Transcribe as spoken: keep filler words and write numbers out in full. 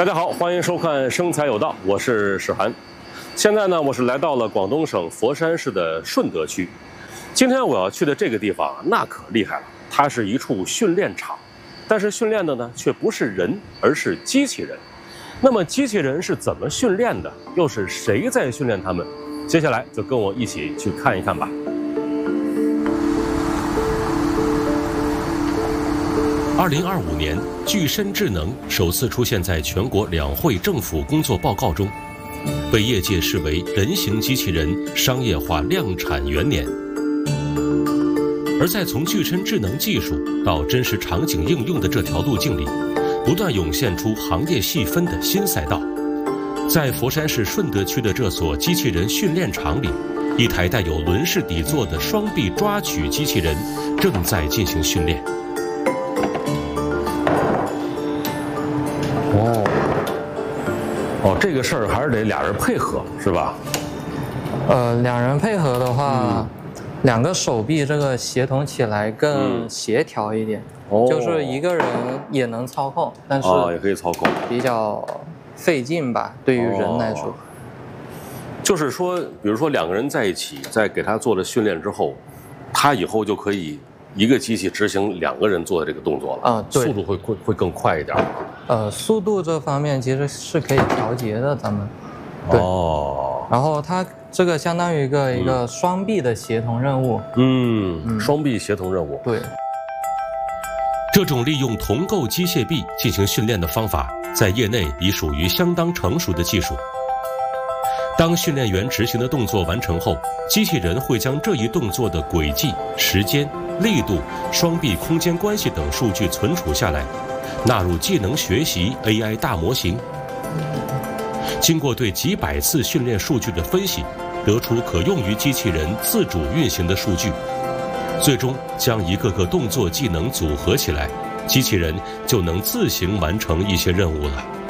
大家好，欢迎收看《生财有道》，我是史涵。现在呢，我是来到了广东省佛山市的顺德区。今天我要去的这个地方，那可厉害了，它是一处训练场，但是训练的呢，却不是人，而是机器人。那么机器人是怎么训练的？又是谁在训练他们？接下来就跟我一起去看一看吧。 二零二五年，具身智能首次出现在全国两会政府工作报告中，被业界视为人形机器人商业化量产元年。而在从具身智能技术到真实场景应用的这条路径里，不断涌现出行业细分的新赛道。在佛山市顺德区的这所机器人训练场里，一台带有轮式底座的双臂抓取机器人正在进行训练。 哦，哦，这个事儿还是得俩人配合，是吧？ 呃，两人配合的话，嗯、两个手臂这个协同起来更协调一点。嗯、就是一个人也能操控，但是哦也可以操控， 比较费劲吧，对于人来说。 哦、就是说，比如说两个人在一起，在给他做了训练之后，他以后就可以一个机器执行两个人做的这个动作了。 啊、对， 速度会会会更快一点。 呃，速度这方面其实是可以调节的，咱们。对。哦。然后它这个相当于一个、嗯、一个双臂的协同任务。 嗯，嗯双臂协同任务。 对。 这种利用同构机械臂进行训练的方法，在业内已属于相当成熟的技术。当训练员执行的动作完成后，机器人会将这一动作的轨迹、时间、力度、双臂空间关系等数据存储下来，纳入技能学习 A I 大模型。经过对几百次训练数据的分析，得出可用于机器人自主运行的数据。最终将一个个动作技能组合起来，机器人就能自行完成一些任务了。